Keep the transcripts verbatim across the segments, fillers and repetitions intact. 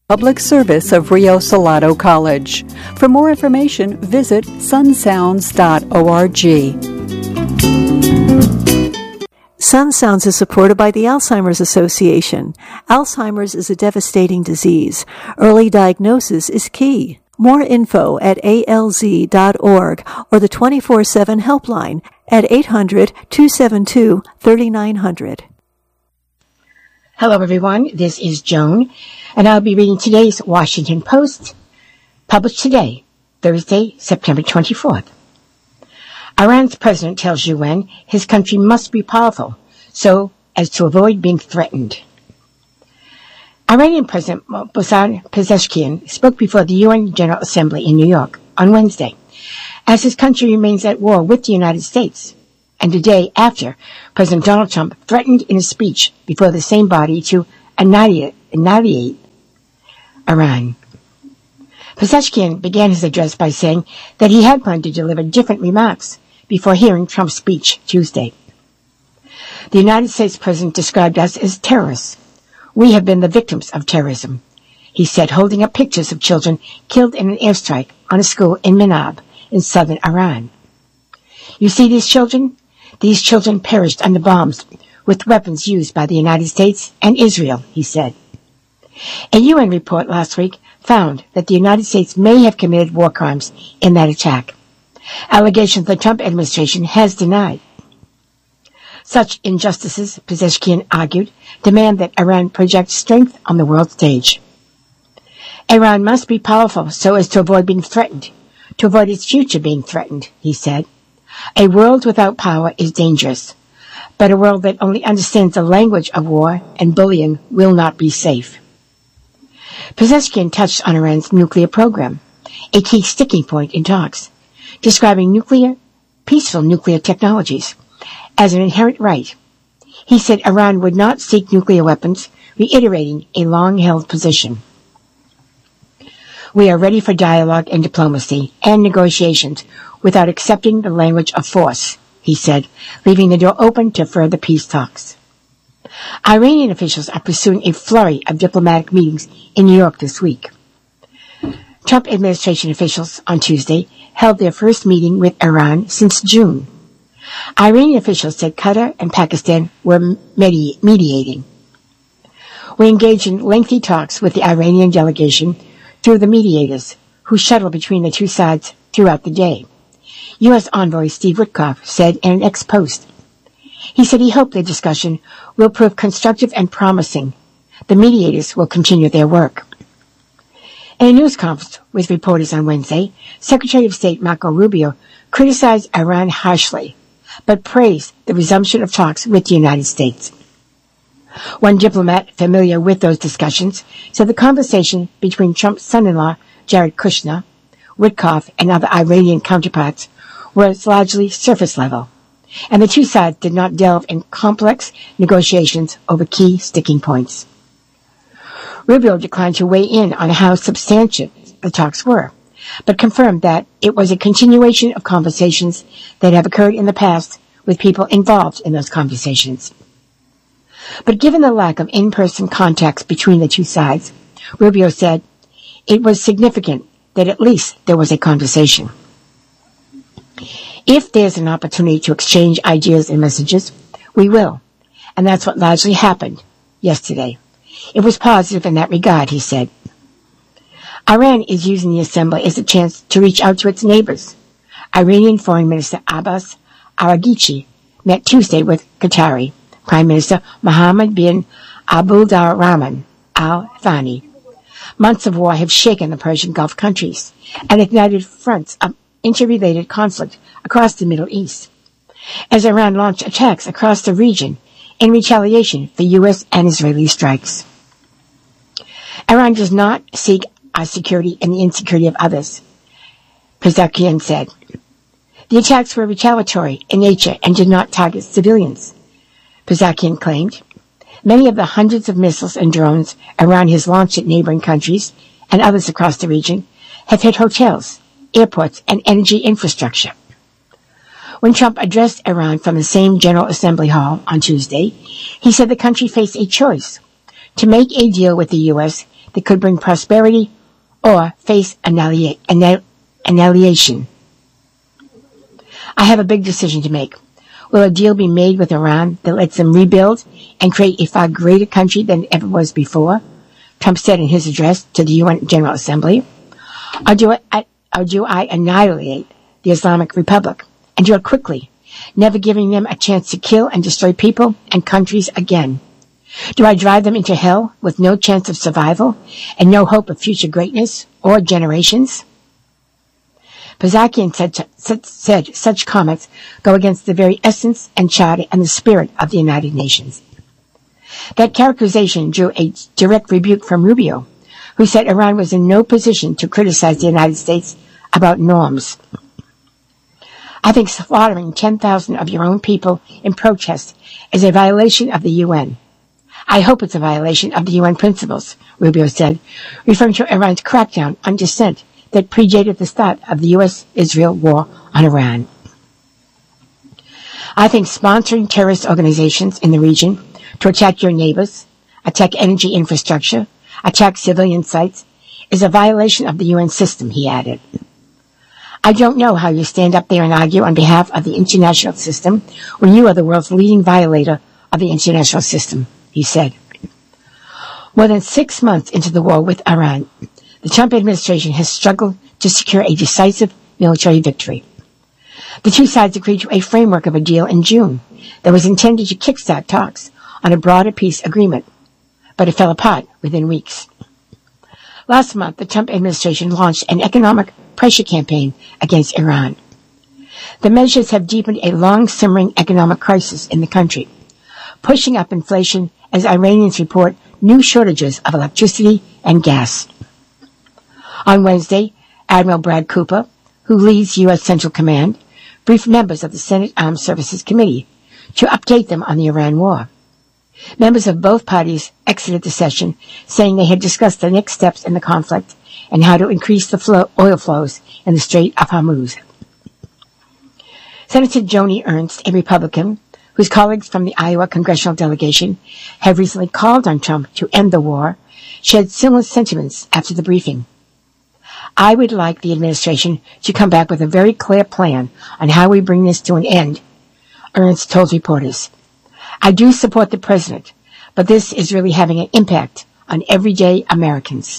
Public service of Rio Salado College. For more information, visit sun sounds dot org. Sun Sounds is supported by the Alzheimer's Association. Alzheimer's is a devastating disease. Early diagnosis is key. More info at A L Z dot org or the twenty-four seven helpline at eight hundred, two seven two, three nine zero zero. Hello, everyone. This is Joan, and I'll be reading today's Washington Post, published today, Thursday, September twenty-fourth. Iran's president tells U N his country must be powerful so as to avoid being threatened. Iranian President Mohammad Pezeshkian spoke before the U N General Assembly in New York on Wednesday, as his country remains at war with the United States, and a day after President Donald Trump threatened in a speech before the same body to annihilate, annihilate Iran. Pezeshkian began his address by saying that he had planned to deliver different remarks before hearing Trump's speech Tuesday. The United States president described us as terrorists. We have been the victims of terrorism, he said, holding up pictures of children killed in an airstrike on a school in Minab in southern Iran. You see these children? These children perished under bombs with weapons used by the United States and Israel, he said. A U N report last week found that the United States may have committed war crimes in that attack, allegations the Trump administration has denied. Such injustices, Pezeshkian argued, demand that Iran project strength on the world stage. Iran must be powerful so as to avoid being threatened, to avoid its future being threatened, he said. A world without power is dangerous, but a world that only understands the language of war and bullying will not be safe. Pezeshkian touched on Iran's nuclear program, a key sticking point in talks, describing nuclear, peaceful nuclear technologies as an inherent right. He said Iran would not seek nuclear weapons, reiterating a long-held position. We are ready for dialogue and diplomacy and negotiations without accepting the language of force, he said, leaving the door open to further peace talks. Iranian officials are pursuing a flurry of diplomatic meetings in New York this week. Trump administration officials on Tuesday held their first meeting with Iran since June. Iranian officials said Qatar and Pakistan were medi- mediating. We engaged in lengthy talks with the Iranian delegation through the mediators, who shuttled between the two sides throughout the day, U S Envoy Steve Witkoff said in an ex-post. He said he hoped the discussion will prove constructive and promising. The mediators will continue their work. In a news conference with reporters on Wednesday, Secretary of State Marco Rubio criticized Iran harshly, but praised the resumption of talks with the United States. One diplomat familiar with those discussions said the conversation between Trump's son-in-law, Jared Kushner, Witkoff, and other Iranian counterparts was largely surface level, and the two sides did not delve in complex negotiations over key sticking points. Rubio declined to weigh in on how substantial the talks were, but confirmed that it was a continuation of conversations that have occurred in the past with people involved in those conversations. But given the lack of in-person contacts between the two sides, Rubio said it was significant that at least there was a conversation. If there's an opportunity to exchange ideas and messages, we will. And that's what largely happened yesterday. It was positive in that regard, he said. Iran is using the assembly as a chance to reach out to its neighbors. Iranian Foreign Minister Abbas Araghchi met Tuesday with Qatari Prime Minister Mohammed bin Abdulrahman Al Thani. Months of war have shaken the Persian Gulf countries and ignited fronts of interrelated conflict across the Middle East, as Iran launched attacks across the region in retaliation for U S and Israeli strikes. Iran does not seek our security and the insecurity of others, Pezeshkian said. The attacks were retaliatory in nature and did not target civilians, Pezeshkian claimed. Many of the hundreds of missiles and drones Iran has launched at neighboring countries and others across the region have hit hotels, airports, and energy infrastructure. When Trump addressed Iran from the same General Assembly Hall on Tuesday, he said the country faced a choice: to make a deal with the U S that could bring prosperity or face annihila- annihil- annihilation. I have a big decision to make. Will a deal be made with Iran that lets them rebuild and create a far greater country than it ever was before? Trump said in his address to the U N General Assembly. Or do I, or do I annihilate the Islamic Republic and do it quickly, never giving them a chance to kill and destroy people and countries again? Do I drive them into hell with no chance of survival and no hope of future greatness or generations? Pazakian said, said, said such comments go against the very essence and charter and the spirit of the United Nations. That characterization drew a direct rebuke from Rubio, who said Iran was in no position to criticize the United States about norms. I think slaughtering ten thousand of your own people in protest is a violation of the U N. I hope it's a violation of the U N principles, Rubio said, referring to Iran's crackdown on dissent that predated the start of the U S Israel war on Iran. I think sponsoring terrorist organizations in the region to attack your neighbors, attack energy infrastructure, attack civilian sites is a violation of the U N system, he added. I don't know how you stand up there and argue on behalf of the international system when you are the world's leading violator of the international system, he said. More than six months into the war with Iran, the Trump administration has struggled to secure a decisive military victory. The two sides agreed to a framework of a deal in June that was intended to kickstart talks on a broader peace agreement, but it fell apart within weeks. Last month, the Trump administration launched an economic pressure campaign against Iran. The measures have deepened a long-simmering economic crisis in the country, pushing up inflation as Iranians report new shortages of electricity and gas. On Wednesday, Admiral Brad Cooper, who leads U S Central Command, briefed members of the Senate Armed Services Committee to update them on the Iran war. Members of both parties exited the session, saying they had discussed the next steps in the conflict and how to increase the flow, oil flows in the Strait of Hormuz. Senator Joni Ernst, a Republican, whose colleagues from the Iowa congressional delegation have recently called on Trump to end the war, shared similar sentiments after the briefing. I would like the administration to come back with a very clear plan on how we bring this to an end, Ernst told reporters. I do support the president, but this is really having an impact on everyday Americans.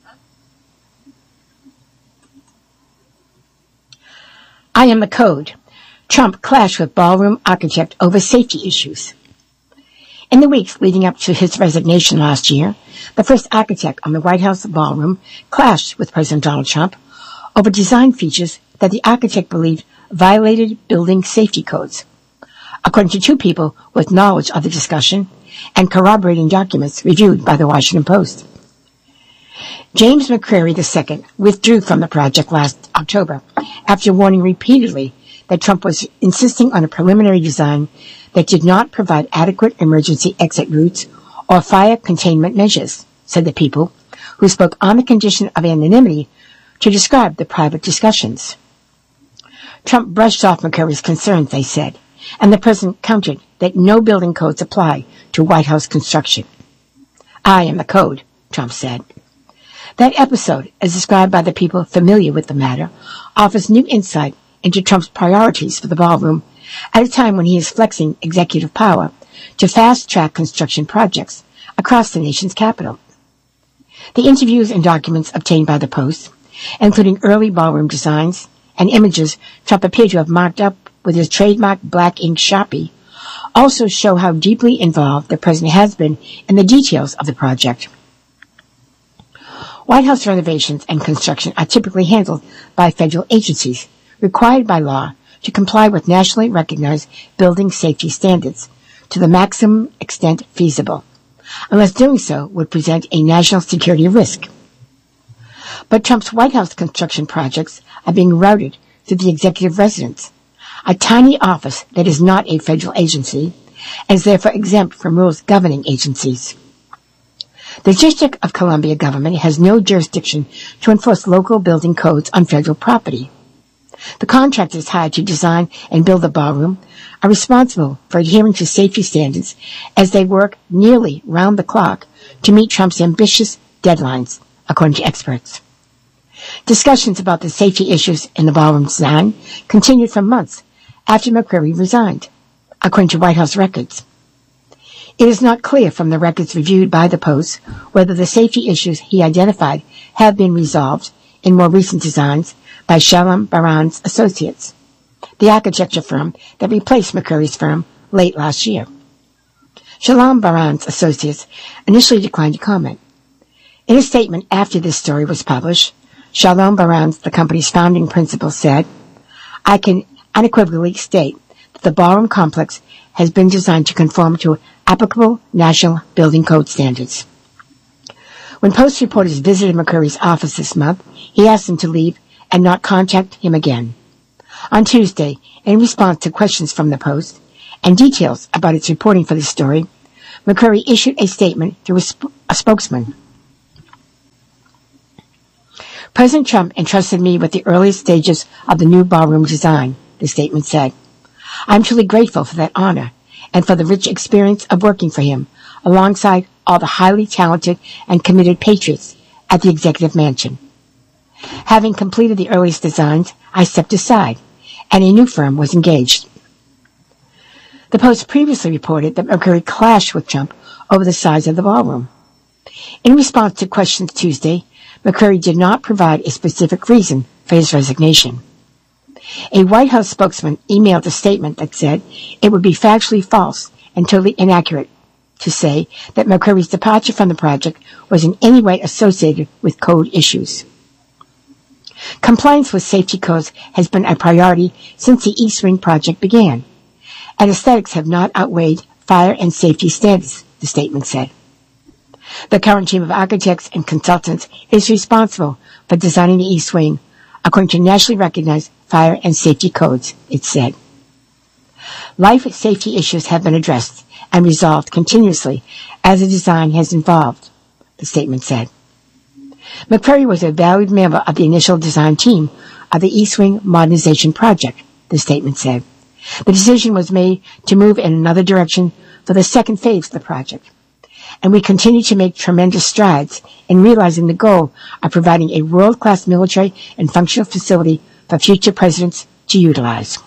I am the code. Trump clashed with ballroom architect over safety issues. In the weeks leading up to his resignation last year, the first architect on the White House ballroom clashed with President Donald Trump over design features that the architect believed violated building safety codes. According to two people with knowledge of the discussion and corroborating documents reviewed by the Washington Post. James McCrary the Second withdrew from the project last October after warning repeatedly that Trump was insisting on a preliminary design that did not provide adequate emergency exit routes or fire containment measures, said the people, who spoke on the condition of anonymity to describe the private discussions. Trump brushed off McCurry's concerns, they said, and the president countered that no building codes apply to White House construction. I am the code, Trump said. That episode, as described by the people familiar with the matter, offers new insight into Trump's priorities for the ballroom at a time when he is flexing executive power to fast-track construction projects across the nation's capital. The interviews and documents obtained by the Post, including early ballroom designs and images Trump appeared to have marked up with his trademark black ink Sharpie, also show how deeply involved the president has been in the details of the project. White House renovations and construction are typically handled by federal agencies, required by law to comply with nationally recognized building safety standards to the maximum extent feasible, unless doing so would present a national security risk. But Trump's White House construction projects are being routed through the executive residence, a tiny office that is not a federal agency and is therefore exempt from rules governing agencies. The District of Columbia government has no jurisdiction to enforce local building codes on federal property. The contractors hired to design and build the ballroom are responsible for adhering to safety standards as they work nearly round the clock to meet Trump's ambitious deadlines, according to experts. Discussions about the safety issues in the ballroom design continued for months after McCreary resigned, according to White House records. It is not clear from the records reviewed by the Post whether the safety issues he identified have been resolved in more recent designs by Shalom Baran's Associates, the architecture firm that replaced McCreary's firm late last year. Shalom Baran's Associates initially declined to comment. In a statement after this story was published, Shalom Baran's, the company's founding principal, said, "I can unequivocally state that the ballroom complex has been designed to conform to applicable national building code standards." When Post reporters visited McCreary's office this month, he asked them to leave and not contact him again. On Tuesday, in response to questions from the Post and details about its reporting for this story, McCreary issued a statement through a, sp- a spokesman. "President Trump entrusted me with the earliest stages of the new ballroom design," the statement said. "I'm truly grateful for that honor and for the rich experience of working for him alongside all the highly talented and committed patriots at the Executive Mansion. Having completed the earliest designs, I stepped aside, and a new firm was engaged." The Post previously reported that McCreary clashed with Trump over the size of the ballroom. In response to questions Tuesday, McCreary did not provide a specific reason for his resignation. A White House spokesman emailed a statement that said it would be factually false and totally inaccurate to say that McCreary's departure from the project was in any way associated with code issues. Compliance with safety codes has been a priority since the East Wing project began, and aesthetics have not outweighed fire and safety standards, the statement said. The current team of architects and consultants is responsible for designing the East Wing according to nationally recognized fire and safety codes, it said. Life safety issues have been addressed and resolved continuously as the design has evolved, the statement said. McCreary was a valued member of the initial design team of the East Wing modernization project, the statement said. The decision was made to move in another direction for the second phase of the project, and we continue to make tremendous strides in realizing the goal of providing a world-class military and functional facility for future presidents to utilize.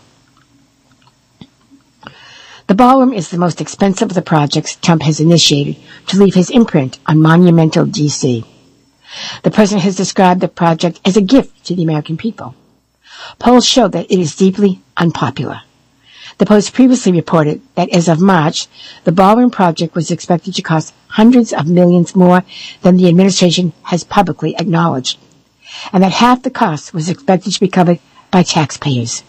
The ballroom is the most expensive of the projects Trump has initiated to leave his imprint on monumental D C. The president has described the project as a gift to the American people. Polls show that it is deeply unpopular. The Post previously reported that as of March, the ballroom project was expected to cost hundreds of millions more than the administration has publicly acknowledged, and that half the cost was expected to be covered by taxpayers.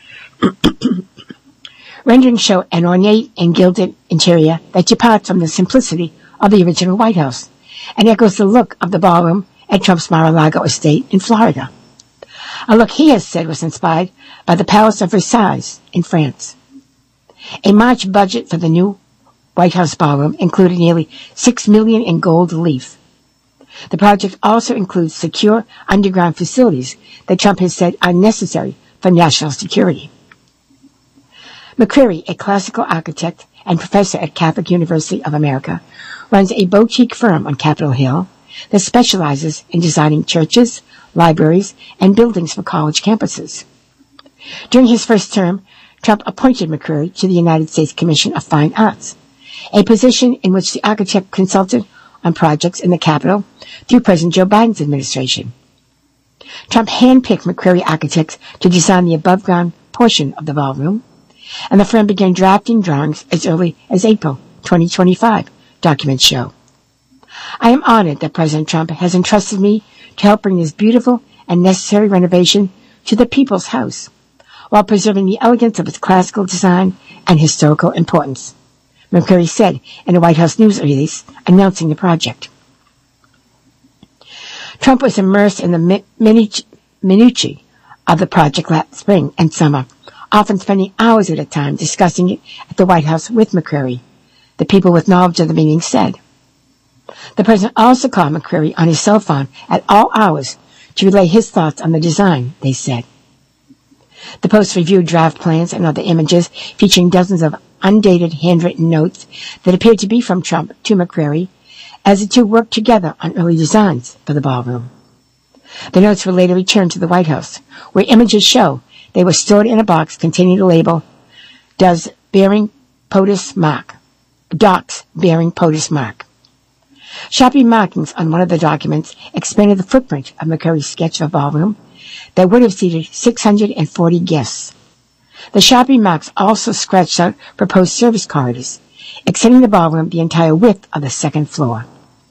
Renderings show an ornate and gilded interior that departs from the simplicity of the original White House and echoes the look of the ballroom at Trump's Mar-a-Lago estate in Florida. A look he has said was inspired by the Palace of Versailles in France. A March budget for the new White House ballroom included nearly six million dollars in gold leaf. The project also includes secure underground facilities that Trump has said are necessary for national security. McCreary, a classical architect and professor at Catholic University of America, runs a boutique firm on Capitol Hill that specializes in designing churches, libraries, and buildings for college campuses. During his first term, Trump appointed McCreary to the United States Commission of Fine Arts, a position in which the architect consulted on projects in the Capitol through President Joe Biden's administration. Trump handpicked McCreary architects to design the above-ground portion of the ballroom, and the firm began drafting drawings as early as April twenty twenty-five, documents show. I am honored that President Trump has entrusted me to help bring this beautiful and necessary renovation to the People's House, while preserving the elegance of its classical design and historical importance, McCreary said in a White House news release announcing the project. Trump was immersed in the minutiae of the project last spring and summer, often spending hours at a time discussing it at the White House with McCreary, the people with knowledge of the meeting said. The president also called McCreary on his cell phone at all hours to relay his thoughts on the design, they said. The Post reviewed draft plans and other images featuring dozens of undated handwritten notes that appeared to be from Trump to McCreary as the two worked together on early designs for the ballroom. The notes were later returned to the White House, where images show they were stored in a box containing the label, Does bearing POTUS mark. Docks bearing POTUS mark. Sharpie markings on one of the documents expanded the footprint of McCurry's sketch of a ballroom that would have seated six hundred forty guests. The Sharpie marks also scratched out proposed service corridors, extending the ballroom the entire width of the second floor.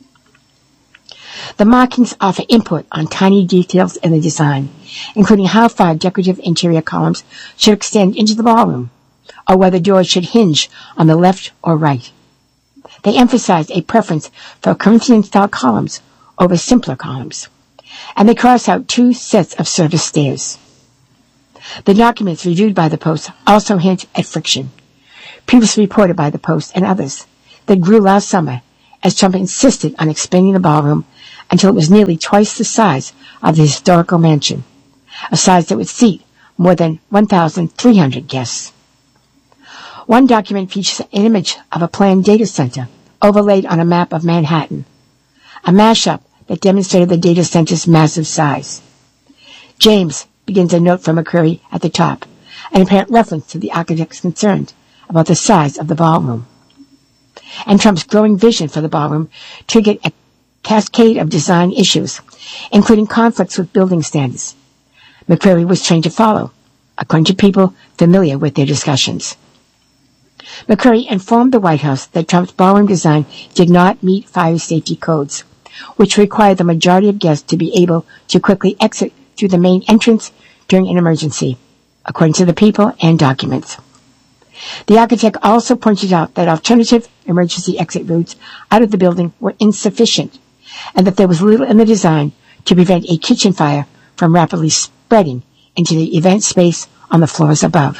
The markings offer input on tiny details in the design, including how far decorative interior columns should extend into the ballroom, or whether doors should hinge on the left or right. They emphasize a preference for Corinthian-style columns over simpler columns, and they cross out two sets of service stairs. The documents reviewed by the Post also hint at friction, previously reported by the Post and others, that grew last summer as Trump insisted on expanding the ballroom until it was nearly twice the size of the historical mansion, a size that would seat more than one thousand three hundred guests. One document features an image of a planned data center overlaid on a map of Manhattan, a mashup that demonstrated the data center's massive size. James begins a note from McCurry at the top, an apparent reference to the architect's concerned about the size of the ballroom. And Trump's growing vision for the ballroom triggered a cascade of design issues, including conflicts with building standards McCurry was trained to follow, according to people familiar with their discussions. McCurry informed the White House that Trump's ballroom design did not meet fire safety codes, which required the majority of guests to be able to quickly exit through the main entrance during an emergency, according to the people and documents. The architect also pointed out that alternative emergency exit routes out of the building were insufficient, and that there was little in the design to prevent a kitchen fire from rapidly spreading into the event space on the floors above.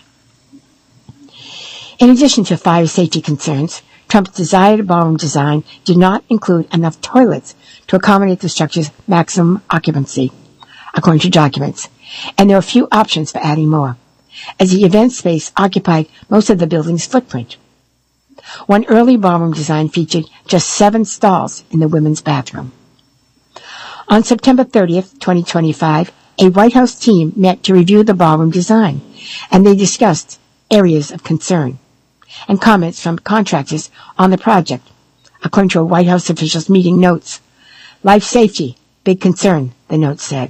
In addition to fire safety concerns, Trump's desired ballroom design did not include enough toilets to accommodate the structure's maximum occupancy, according to documents, and there were few options for adding more, as the event space occupied most of the building's footprint. One early ballroom design featured just seven stalls in the women's bathroom. On September thirtieth, twenty twenty-five, a White House team met to review the ballroom design, and they discussed areas of concern and comments from contractors on the project, according to a White House official's meeting notes. Life safety, big concern, the note said.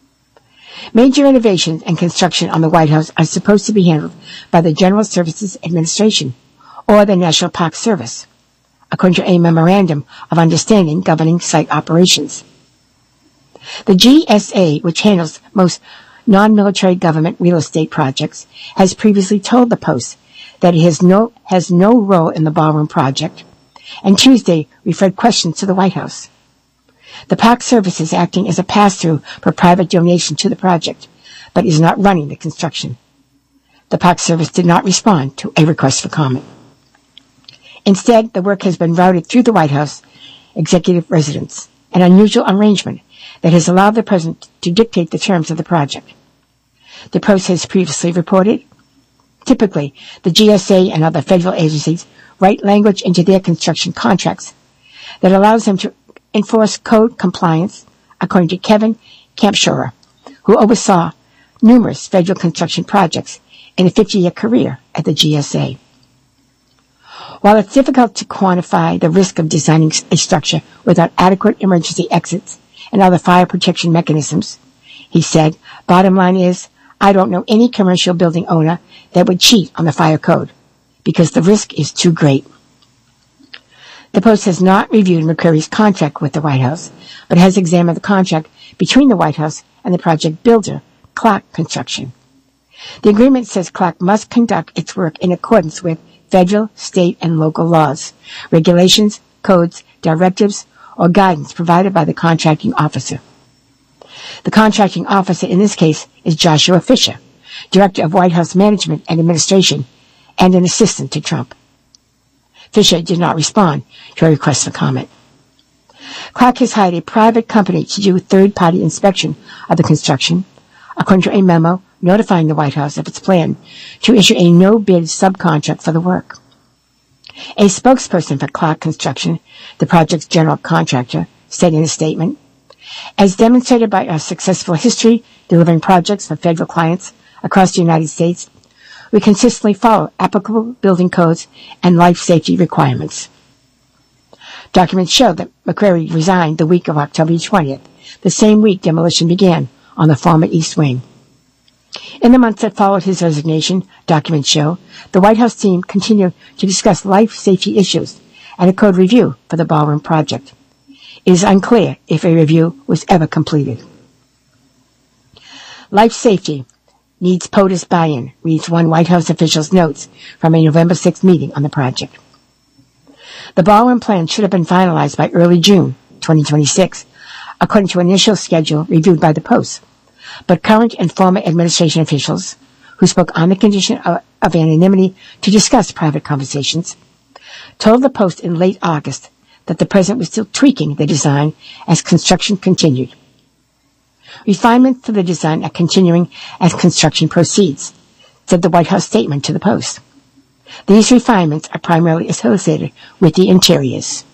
Major innovations and construction on the White House are supposed to be handled by the General Services Administration or the National Park Service, according to a memorandum of understanding governing site operations. The G S A, which handles most non-military government real estate projects, has previously told the Post that it has no, has no role in the ballroom project, and Tuesday referred questions to the White House. The Park Service is acting as a pass-through for private donation to the project, but is not running the construction. The Park Service did not respond to a request for comment. Instead, the work has been routed through the White House executive residence, an unusual arrangement that has allowed the president to dictate the terms of the project. The Post has previously reported, typically, the G S A and other federal agencies write language into their construction contracts that allows them to enforce code compliance, according to Kevin Kampschroer, who oversaw numerous federal construction projects in a fifty-year career at the G S A. While it's difficult to quantify the risk of designing a structure without adequate emergency exits and other fire protection mechanisms, he said, bottom line is, I don't know any commercial building owner that would cheat on the fire code, because the risk is too great. The Post has not reviewed McCurry's contract with the White House, but has examined the contract between the White House and the project builder, Clark Construction. The agreement says Clark must conduct its work in accordance with federal, state, and local laws, regulations, codes, directives, or guidance provided by the contracting officer. The contracting officer in this case is Joshua Fisher, Director of White House Management and Administration, and an assistant to Trump. Fisher did not respond to a request for comment. Clark has hired a private company to do third-party inspection of the construction, according to a memo notifying the White House of its plan to issue a no-bid subcontract for the work. A spokesperson for Clark Construction, the project's general contractor, said in a statement, "As demonstrated by our successful history delivering projects for federal clients across the United States, we consistently follow applicable building codes and life safety requirements." Documents show that McCrary resigned the week of October twentieth, the same week demolition began on the former East Wing. In the months that followed his resignation, documents show, the White House team continued to discuss life safety issues and a code review for the ballroom project. It is unclear if a review was ever completed. Life safety needs POTUS buy-in, reads one White House official's notes from a November sixth meeting on the project. The ballroom plan should have been finalized by early June twenty twenty-six, according to an initial schedule reviewed by the Post. But current and former administration officials, who spoke on the condition of, of anonymity to discuss private conversations, told the Post in late August that the president was still tweaking the design as construction continued. Refinements to the design are continuing as construction proceeds, said the White House statement to the Post. These refinements are primarily associated with the interiors.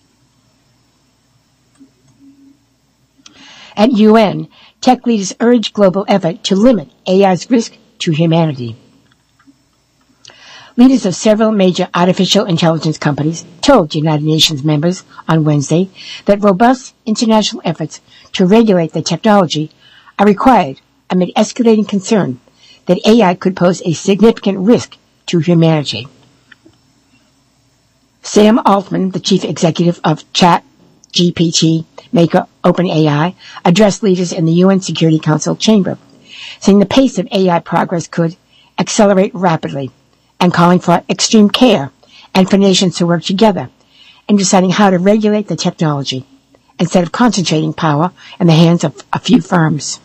At U N, tech leaders urge global effort to limit A I's risk to humanity. Leaders of several major artificial intelligence companies told United Nations members on Wednesday that robust international efforts to regulate the technology are required amid escalating concern that A I could pose a significant risk to humanity. Sam Altman, the chief executive of ChatGPT maker OpenAI, addressed leaders in the U N Security Council chamber, saying the pace of A I progress could accelerate rapidly and calling for extreme care and for nations to work together in deciding how to regulate the technology instead of concentrating power in the hands of a few firms.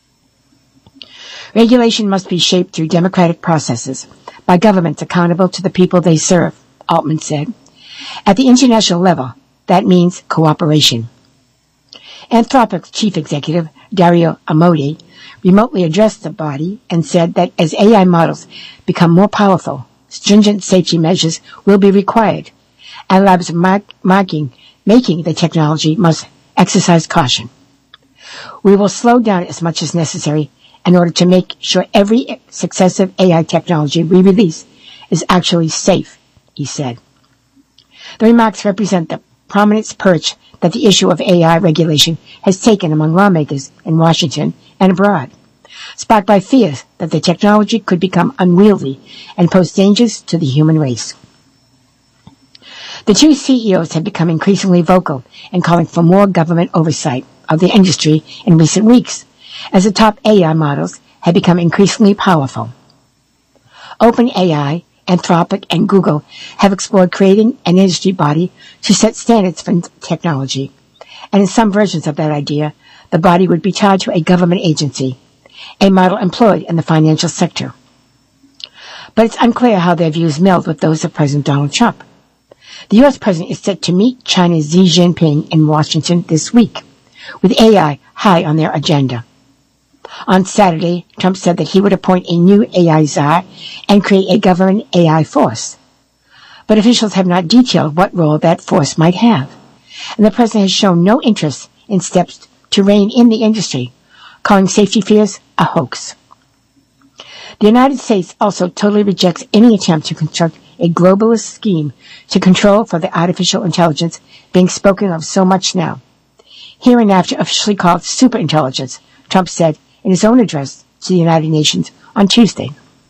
Regulation must be shaped through democratic processes by governments accountable to the people they serve, Altman said. At the international level, that means cooperation. Anthropic's chief executive, Dario Amodei, remotely addressed the body and said that as A I models become more powerful, stringent safety measures will be required, and labs mark- marking, making the technology must exercise caution. We will slow down as much as necessary in order to make sure every successive A I technology we release is actually safe, he said. The remarks represent the prominent perch that the issue of A I regulation has taken among lawmakers in Washington and abroad, sparked by fears that the technology could become unwieldy and pose dangers to the human race. The two C E Os have become increasingly vocal in calling for more government oversight of the industry in recent weeks, as the top A I models have become increasingly powerful. OpenAI, Anthropic, and Google have explored creating an industry body to set standards for technology, and in some versions of that idea, the body would be tied to a government agency, a model employed in the financial sector. But it's unclear how their views meld with those of President Donald Trump. The U S president is set to meet China's Xi Jinping in Washington this week, with A I high on their agenda. On Saturday, Trump said that he would appoint a new A I czar and create a government A I force. But officials have not detailed what role that force might have, and the president has shown no interest in steps to rein in the industry, calling safety fears a hoax. The United States also totally rejects any attempt to construct a globalist scheme to control for the artificial intelligence being spoken of so much now, hereinafter officially called superintelligence, Trump said in his own address to the United Nations on Tuesday.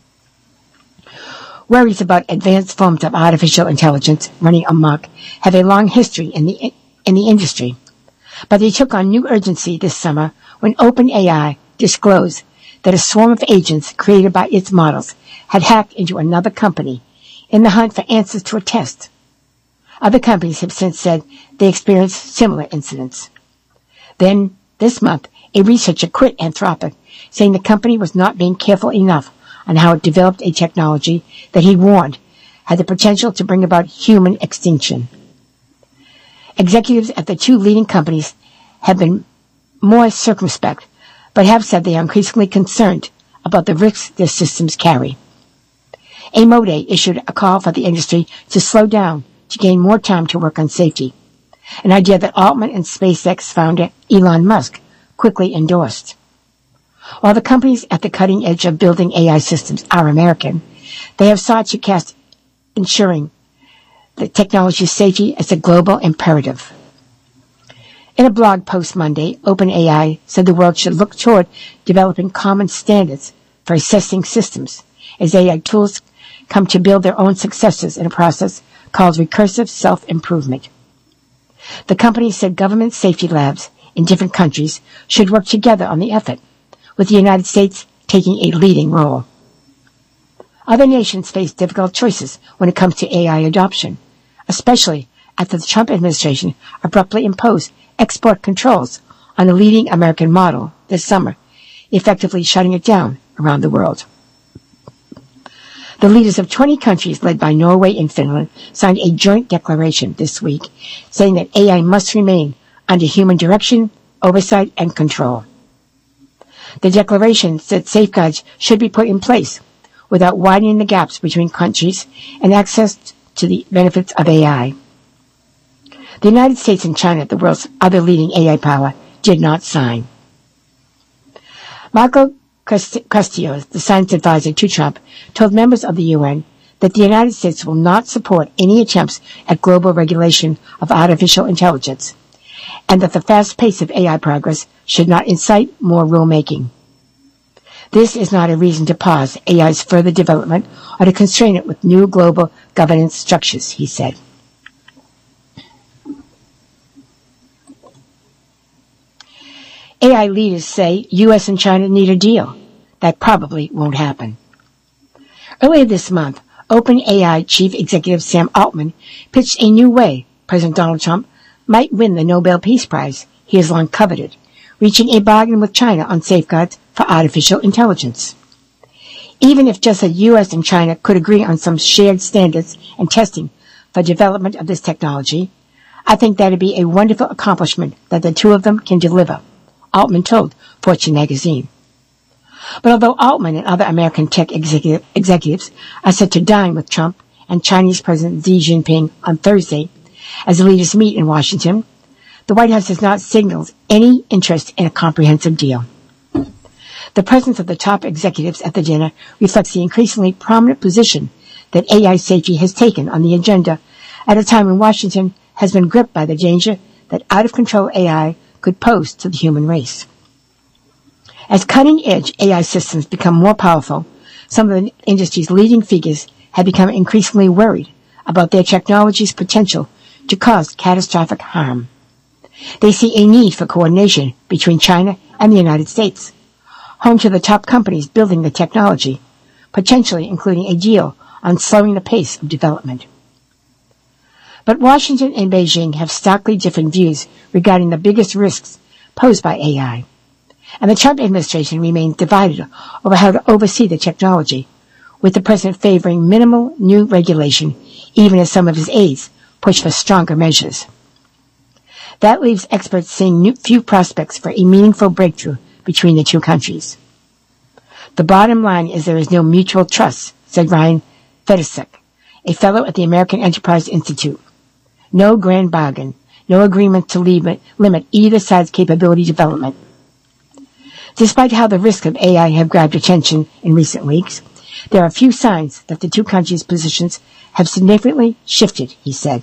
Worries about advanced forms of artificial intelligence running amok have a long history in the in the industry, but they took on new urgency this summer when OpenAI disclosed that a swarm of agents created by its models had hacked into another company in the hunt for answers to a test. Other companies have since said they experienced similar incidents. Then, this month, a researcher quit Anthropic, saying the company was not being careful enough on how it developed a technology that he warned had the potential to bring about human extinction. Executives at the two leading companies have been more circumspect, but have said they are increasingly concerned about the risks their systems carry. Amode issued a call for the industry to slow down to gain more time to work on safety, an idea that Altman and SpaceX founder Elon Musk quickly endorsed. While the companies at the cutting edge of building A I systems are American, they have sought to cast ensuring the technology's safety as a global imperative. In a blog post Monday, OpenAI said the world should look toward developing common standards for assessing systems as A I tools come to build their own successors in a process called recursive self-improvement. The company said government safety labs in different countries should work together on the effort, with the United States taking a leading role. Other nations face difficult choices when it comes to A I adoption, especially after the Trump administration abruptly imposed export controls on a leading American model this summer, effectively shutting it down around the world. The leaders of twenty countries, led by Norway and Finland, signed a joint declaration this week saying that A I must remain under human direction, oversight, and control. The declaration said safeguards should be put in place without widening the gaps between countries and access to the benefits of A I. The United States and China, the world's other leading A I power, did not sign. Marco Castillo, the science advisor to Trump, told members of the U N that the United States will not support any attempts at global regulation of artificial intelligence, and that the fast pace of A I progress should not incite more rulemaking. This is not a reason to pause A I's further development or to constrain it with new global governance structures, he said. A I leaders say U S and China need a deal. That probably won't happen. Earlier this month, OpenAI Chief Executive Sam Altman pitched a new way President Donald Trump might win the Nobel Peace Prize he has long coveted, reaching a bargain with China on safeguards for artificial intelligence. Even if just the U S and China could agree on some shared standards and testing for development of this technology, I think that would be a wonderful accomplishment that the two of them can deliver, Altman told Fortune magazine. But although Altman and other American tech executive, executives are set to dine with Trump and Chinese President Xi Jinping on Thursday as the leaders meet in Washington, the White House has not signaled any interest in a comprehensive deal. The presence of the top executives at the dinner reflects the increasingly prominent position that A I safety has taken on the agenda at a time when Washington has been gripped by the danger that out-of-control A I could pose to the human race. As cutting-edge A I systems become more powerful, some of the industry's leading figures have become increasingly worried about their technology's potential to cause catastrophic harm. They see a need for coordination between China and the United States, home to the top companies building the technology, potentially including a deal on slowing the pace of development. But Washington and Beijing have starkly different views regarding the biggest risks posed by A I, and the Trump administration remains divided over how to oversee the technology, with the president favoring minimal new regulation, even as some of his aides push for stronger measures. That leaves experts seeing new, few prospects for a meaningful breakthrough between the two countries. The bottom line is there is no mutual trust, said Ryan Fedesek, a fellow at the American Enterprise Institute. No grand bargain, no agreement to limit, limit either side's capability development. Despite how the risks of A I have grabbed attention in recent weeks, there are few signs that the two countries' positions have significantly shifted, he said.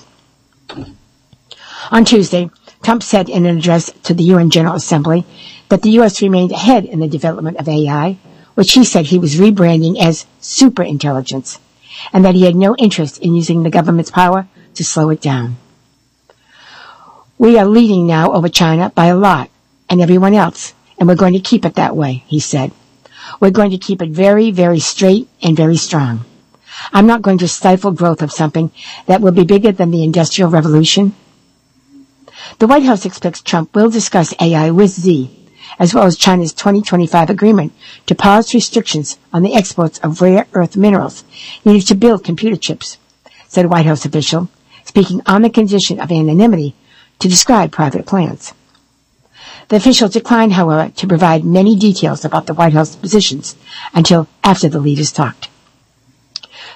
On Tuesday, Trump said in an address to the U N General Assembly that the U S remained ahead in the development of A I, which he said he was rebranding as superintelligence, and that he had no interest in using the government's power to slow it down. We are leading now over China by a lot, and everyone else, and we're going to keep it that way, he said. We're going to keep it very, very straight and very strong. I'm not going to stifle growth of something that will be bigger than the Industrial Revolution. The White House expects Trump will discuss A I with Xi, as well as China's twenty twenty-five agreement to pause restrictions on the exports of rare earth minerals needed to build computer chips, said a White House official, speaking on the condition of anonymity to describe private plans. The official declined, however, to provide many details about the White House positions until after the leaders talked.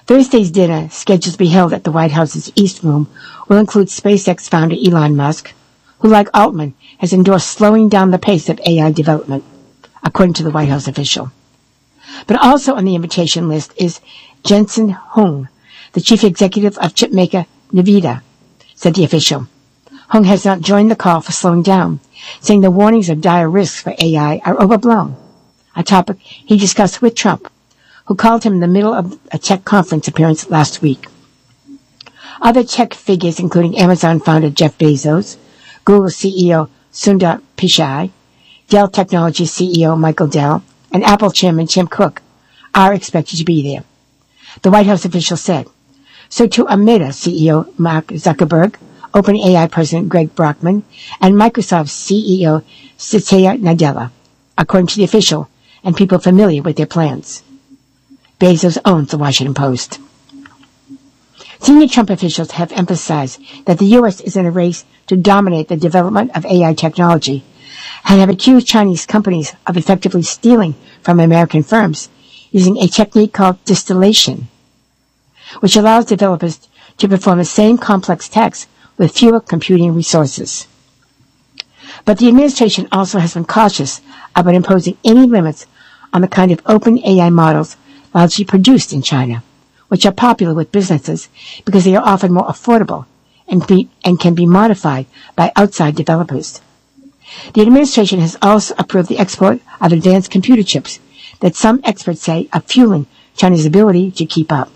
Thursday's dinner, scheduled to be held at the White House's East Room, will include SpaceX founder Elon Musk, who, like Altman, has endorsed slowing down the pace of A I development, according to the White House official. But also on the invitation list is Jensen Huang, the chief executive of chipmaker Nvidia, said the official. Huang has not joined the call for slowing down, saying the warnings of dire risks for A I are overblown, a topic he discussed with Trump, who called him in the middle of a tech conference appearance last week. Other tech figures, including Amazon founder Jeff Bezos, Google C E O Sundar Pichai, Dell Technologies C E O Michael Dell, and Apple chairman Tim Cook, are expected to be there. The White House official said. So too are Meta C E O Mark Zuckerberg, OpenAI President Greg Brockman, and Microsoft C E O Satya Nadella, according to the official and people familiar with their plans. Bezos owns the Washington Post. Senior Trump officials have emphasized that the U S is in a race to dominate the development of A I technology and have accused Chinese companies of effectively stealing from American firms using a technique called distillation, which allows developers to perform the same complex tasks with fewer computing resources. But the administration also has been cautious about imposing any limits on the kind of open A I models largely produced in China, which are popular with businesses because they are often more affordable and, be, and can be modified by outside developers. The administration has also approved the export of advanced computer chips that some experts say are fueling China's ability to keep up.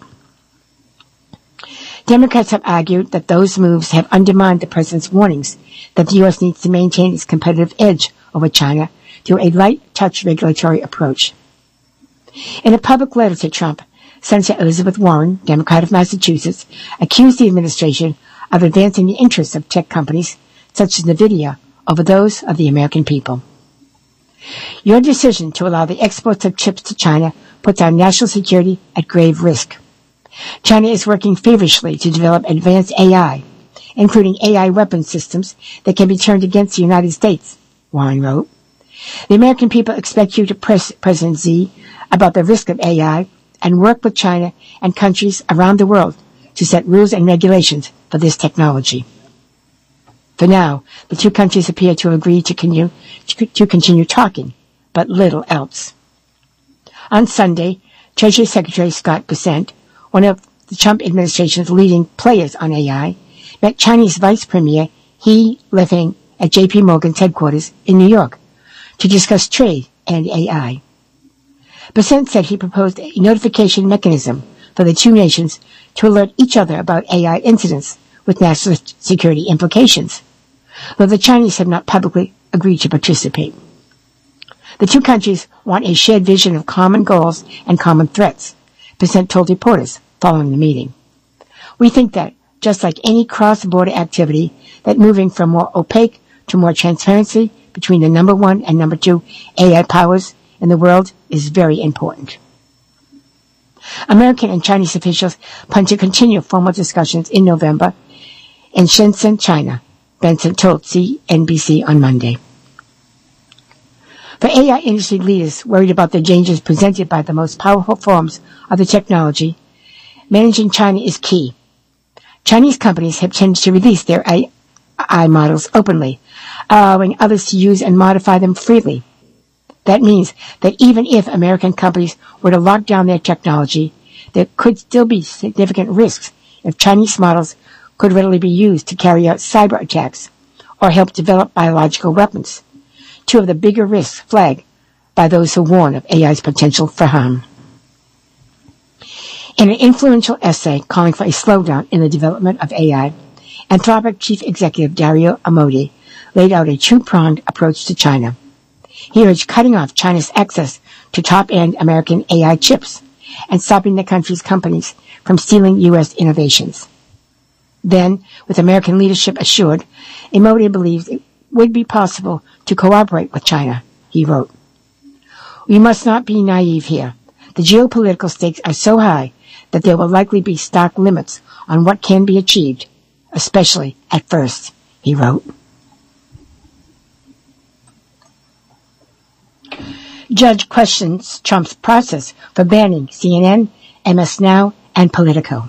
Democrats have argued that those moves have undermined the president's warnings that the U S needs to maintain its competitive edge over China through a light-touch regulatory approach. In a public letter to Trump, Senator Elizabeth Warren, Democrat of Massachusetts, accused the administration of advancing the interests of tech companies such as Nvidia over those of the American people. Your decision to allow the exports of chips to China puts our national security at grave risk. China is working feverishly to develop advanced A I, including A I weapon systems that can be turned against the United States, Warren wrote. The American people expect you to press President Xi about the risk of A I and work with China and countries around the world to set rules and regulations for this technology. For now, the two countries appear to agree to continue, to continue talking, but little else. On Sunday, Treasury Secretary Scott Bessent, one of the Trump administration's leading players on A I, met Chinese Vice Premier He Lifeng at J P Morgan's headquarters in New York to discuss trade and A I. Bessent said he proposed a notification mechanism for the two nations to alert each other about A I incidents with national security implications, though the Chinese have not publicly agreed to participate. The two countries want a shared vision of common goals and common threats, Bessent told reporters following the meeting. We think that, just like any cross-border activity, that moving from more opaque to more transparency between the number one and number two A I powers in the world is very important. American and Chinese officials plan to continue formal discussions in November in Shenzhen, China, Benson told C N B C on Monday. For A I industry leaders worried about the dangers presented by the most powerful forms of the technology, managing China is key. Chinese companies have tended to release their A I models openly, allowing others to use and modify them freely. That means that even if American companies were to lock down their technology, there could still be significant risks if Chinese models could readily be used to carry out cyber attacks or help develop biological weapons, two of the bigger risks flagged by those who warn of A I's potential for harm. In an influential essay calling for a slowdown in the development of A I, Anthropic Chief Executive Dario Amodei laid out a two-pronged approach to China. He urged cutting off China's access to top-end American A I chips and stopping the country's companies from stealing U S innovations. Then, with American leadership assured, Amodei believes it would be possible to cooperate with China, he wrote. We must not be naive here. The geopolitical stakes are so high that there will likely be stark limits on what can be achieved, especially at first, he wrote. Judge questions Trump's process for banning C N N, M S Now, and Politico.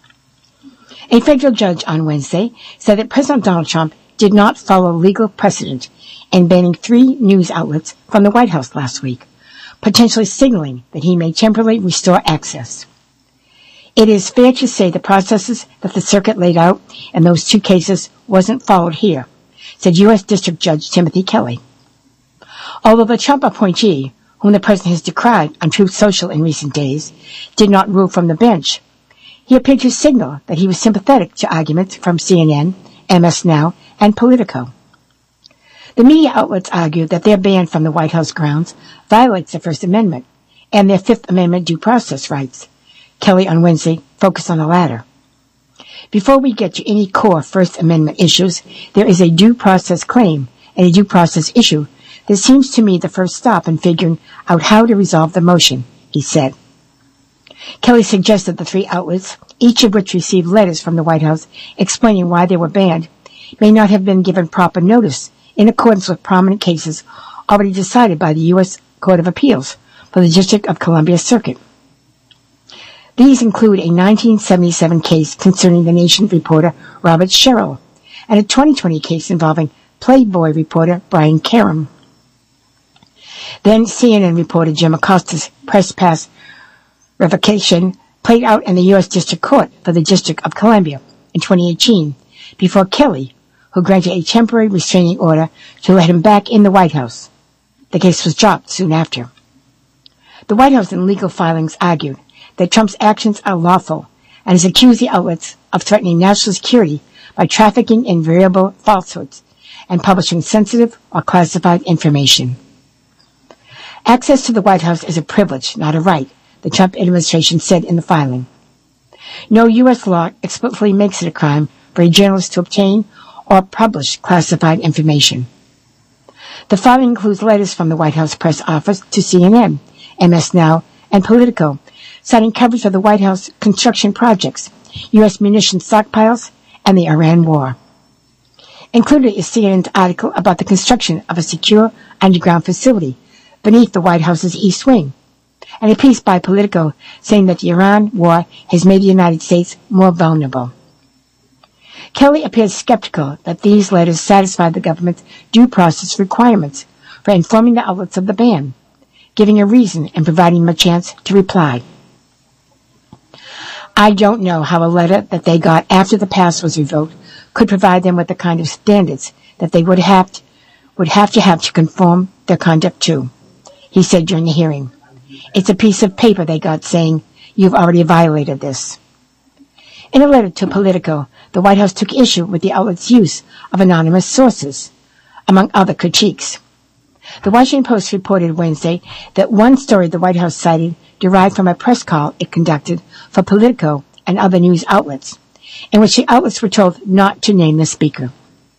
A federal judge on Wednesday said that President Donald Trump did not follow legal precedent in banning three news outlets from the White House last week, potentially signaling that he may temporarily restore access. It is fair to say the processes that the circuit laid out in those two cases wasn't followed here, said U S District Judge Timothy Kelly. Although the Trump appointee, whom the president has decried on Truth Social in recent days, did not rule from the bench, he appeared to signal that he was sympathetic to arguments from C N N, M S Now, and Politico. The media outlets argue that their ban from the White House grounds violates the First Amendment and their Fifth Amendment due process rights. Kelly on Wednesday focused on the latter. Before we get to any core First Amendment issues, there is a due process claim and a due process issue that seems to me the first stop in figuring out how to resolve the motion, he said. Kelly suggested the three outlets, each of which received letters from the White House explaining why they were banned, may not have been given proper notice in accordance with prominent cases already decided by the U S Court of Appeals for the District of Columbia Circuit. These include a nineteen seventy-seven case concerning the Nation reporter Robert Sherrill and a twenty twenty case involving Playboy reporter Brian Karem. Then C N N reporter Jim Acosta's press pass revocation played out in the U S District Court for the District of Columbia in twenty eighteen before Kelly, who granted a temporary restraining order to let him back in the White House. The case was dropped soon after. The White House in legal filings argued that Trump's actions are lawful and has accused the outlets of threatening national security by trafficking in variable falsehoods and publishing sensitive or classified information. Access to the White House is a privilege, not a right, the Trump administration said in the filing. No U S law explicitly makes it a crime for a journalist to obtain or publish classified information. The filing includes letters from the White House press office to C N N, M S Now, and Politico, citing coverage of the White House construction projects, U S munitions stockpiles, and the Iran war. Included is C N N's article about the construction of a secure underground facility beneath the White House's East Wing, and a piece by Politico saying that the Iran war has made the United States more vulnerable. Kelly appears skeptical that these letters satisfy the government's due process requirements for informing the outlets of the ban, giving a reason and providing them a chance to reply. I don't know how a letter that they got after the pass was revoked could provide them with the kind of standards that they would have to, would have to have to conform their conduct to, he said during the hearing. It's a piece of paper they got saying, you've already violated this. In a letter to Politico, the White House took issue with the outlet's use of anonymous sources, among other critiques. The Washington Post reported Wednesday that one story the White House cited derived from a press call it conducted for Politico and other news outlets, in which the outlets were told not to name the speaker.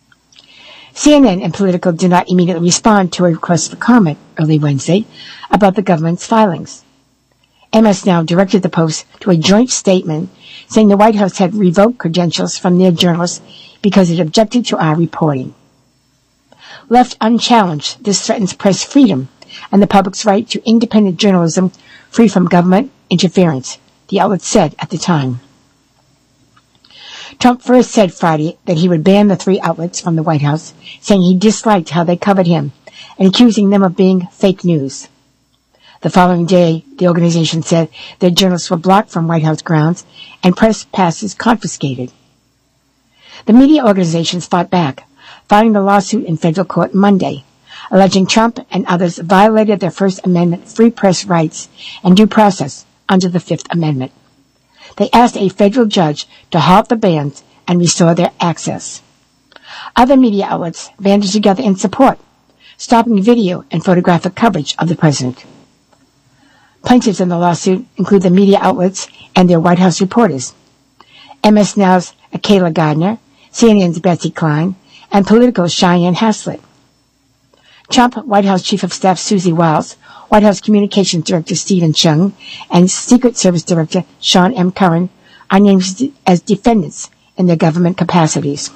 C N N and Politico did not immediately respond to a request for comment early Wednesday about the government's filings. M S Now directed the Post to a joint statement saying the White House had revoked credentials from their journalists because it objected to our reporting. Left unchallenged, this threatens press freedom and the public's right to independent journalism free from government interference, the outlet said at the time. Trump first said Friday that he would ban the three outlets from the White House, saying he disliked how they covered him and accusing them of being fake news. The following day, the organization said that journalists were blocked from White House grounds and press passes confiscated. The media organizations fought back, filing the lawsuit in federal court Monday, alleging Trump and others violated their First Amendment free press rights and due process under the Fifth Amendment. They asked a federal judge to halt the bans and restore their access. Other media outlets banded together in support, stopping video and photographic coverage of the president. Plaintiffs in the lawsuit include the media outlets and their White House reporters, M S Now's Akayla Gardner, C N N's Betsy Klein, and Politico's Cheyenne Haslett. Trump White House Chief of Staff Susie Wiles, White House Communications Director Stephen Chung, and Secret Service Director Sean M. Curran are named as defendants in their government capacities.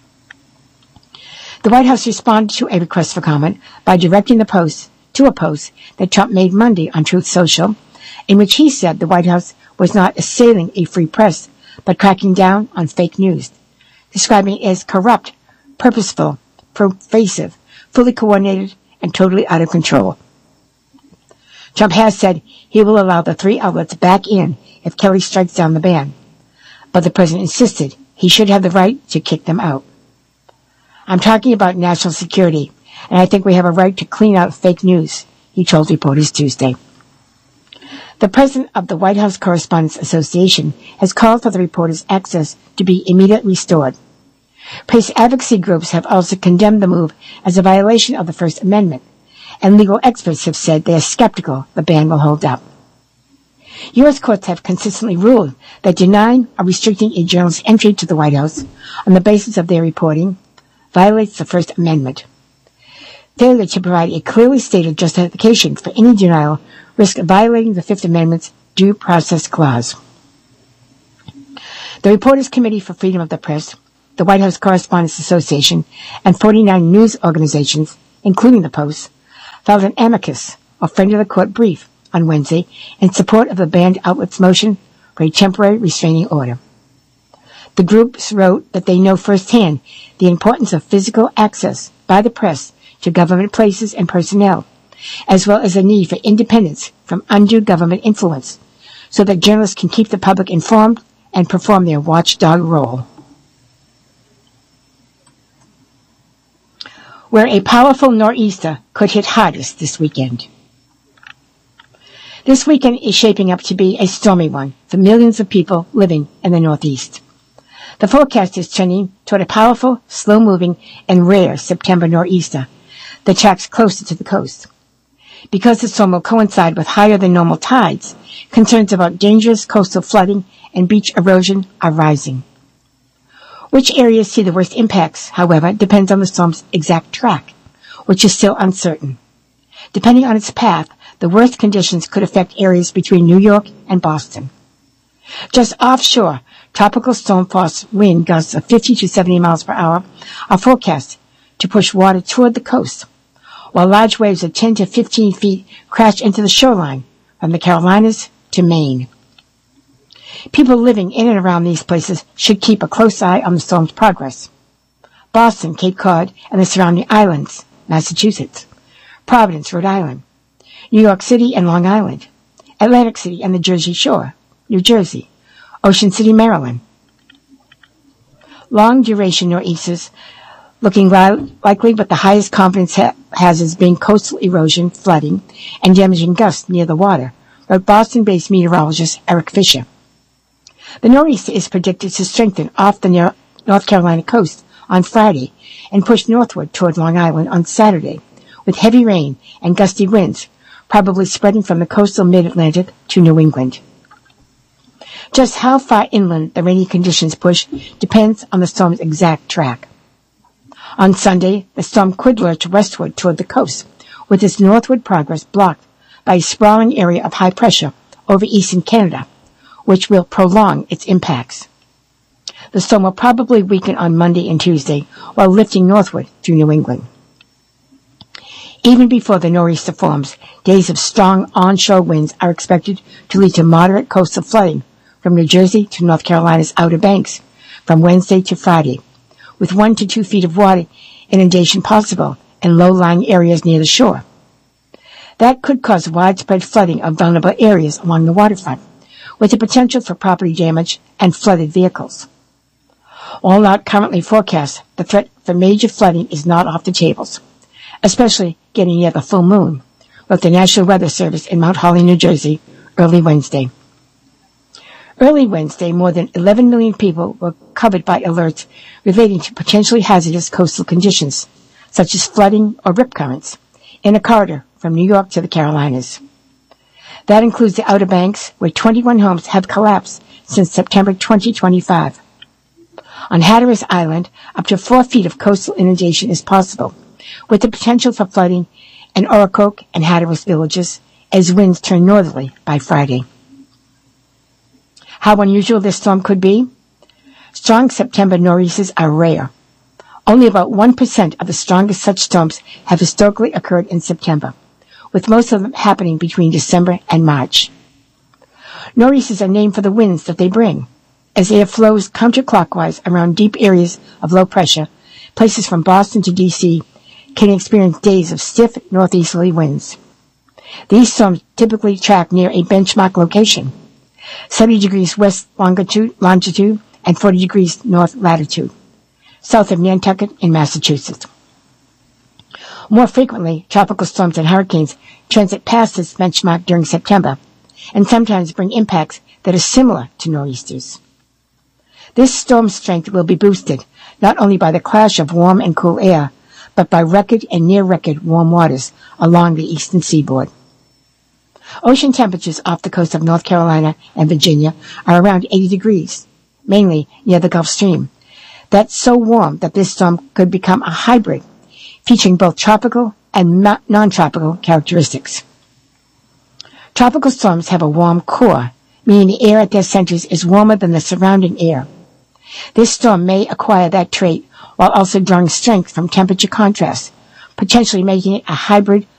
The White House responded to a request for comment by directing the Post to a post that Trump made Monday on Truth Social, in which he said the White House was not assailing a free press, but cracking down on fake news, describing it as corrupt, purposeful, pervasive, fully coordinated, and totally out of control. Trump has said he will allow the three outlets back in if Kelly strikes down the ban, but the president insisted he should have the right to kick them out. I'm talking about national security, and I think we have a right to clean out fake news, he told reporters Tuesday. The president of the White House Correspondents Association has called for the reporters' access to be immediately restored. Press advocacy groups have also condemned the move as a violation of the First Amendment, and legal experts have said they are skeptical the ban will hold up. U S courts have consistently ruled that denying or restricting a journalist's entry to the White House on the basis of their reporting violates the First Amendment. Failure to provide a clearly stated justification for any denial risks violating the Fifth Amendment's Due Process Clause. The Reporters Committee for Freedom of the Press, the White House Correspondents Association, and forty-nine news organizations, including the Post, filed an amicus, or friend of the court brief, on Wednesday in support of the banned outlet's motion for a temporary restraining order. The groups wrote that they know firsthand the importance of physical access by the press to government places and personnel, as well as the need for independence from undue government influence, so that journalists can keep the public informed and perform their watchdog role. Where a powerful nor'easter could hit hardest this weekend. This weekend is shaping up to be a stormy one for millions of people living in the Northeast. The forecast is trending toward a powerful, slow-moving, and rare September nor'easter that tracks closer to the coast. Because the storm will coincide with higher than normal tides, concerns about dangerous coastal flooding and beach erosion are rising. Which areas see the worst impacts, however, depends on the storm's exact track, which is still uncertain. Depending on its path, the worst conditions could affect areas between New York and Boston. Just offshore, tropical storm force wind gusts of fifty to seventy miles per hour are forecast to push water toward the coast, while large waves of ten to fifteen feet crash into the shoreline from the Carolinas to Maine. People living in and around these places should keep a close eye on the storm's progress. Boston, Cape Cod, and the surrounding islands, Massachusetts, Providence, Rhode Island, New York City and Long Island, Atlantic City and the Jersey Shore, New Jersey, Ocean City, Maryland. Long-duration nor'easters looking ri- likely, but the highest confidence ha- hazards being coastal erosion, flooding, and damaging gusts near the water, wrote Boston-based meteorologist Eric Fisher. The nor'easter is predicted to strengthen off the near- North Carolina coast on Friday and push northward toward Long Island on Saturday, with heavy rain and gusty winds, probably spreading from the coastal mid-Atlantic to New England. Just how far inland the rainy conditions push depends on the storm's exact track. On Sunday, the storm could lurch westward toward the coast, with its northward progress blocked by a sprawling area of high pressure over eastern Canada, which will prolong its impacts. The storm will probably weaken on Monday and Tuesday, while lifting northward through New England. Even before the nor'easter forms, days of strong onshore winds are expected to lead to moderate coastal flooding from New Jersey to North Carolina's Outer Banks from Wednesday to Friday, with one to two feet of water inundation possible in low-lying areas near the shore. That could cause widespread flooding of vulnerable areas along the waterfront, with the potential for property damage and flooded vehicles. While not currently forecast, the threat for major flooding is not off the tables, especially getting near the full moon, wrote the National Weather Service in Mount Holly, New Jersey, early Wednesday. Early Wednesday, more than eleven million people were covered by alerts relating to potentially hazardous coastal conditions, such as flooding or rip currents, in a corridor from New York to the Carolinas. That includes the Outer Banks, where twenty-one homes have collapsed since September twenty twenty-five. On Hatteras Island, up to four feet of coastal inundation is possible, with the potential for flooding in Oracoke and Hatteras villages as winds turn northerly by Friday. How unusual this storm could be? Strong September nor'easters are rare. Only about one percent of the strongest such storms have historically occurred in September, with most of them happening between December and March. Nor'easters are named for the winds that they bring. As air flows counterclockwise around deep areas of low pressure, places from Boston to D C can experience days of stiff northeasterly winds. These storms typically track near a benchmark location, seventy degrees west longitude, longitude and forty degrees north latitude, south of Nantucket in Massachusetts. More frequently, tropical storms and hurricanes transit past this benchmark during September, and sometimes bring impacts that are similar to nor'easters. This storm strength will be boosted not only by the clash of warm and cool air, but by record and near-record warm waters along the eastern seaboard. Ocean temperatures off the coast of North Carolina and Virginia are around eighty degrees, mainly near the Gulf Stream. That's so warm that this storm could become a hybrid, featuring both tropical and non-tropical characteristics. Tropical storms have a warm core, meaning the air at their centers is warmer than the surrounding air. This storm may acquire that trait while also drawing strength from temperature contrast, potentially making it a hybrid